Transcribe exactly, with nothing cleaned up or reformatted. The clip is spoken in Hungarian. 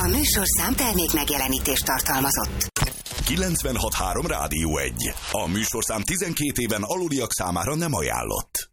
A műsorszám termék megjelenítést tartalmazott. kilencvenhat három Rádió egy. A műsorszám tizenkét éven aluliak számára nem ajánlott.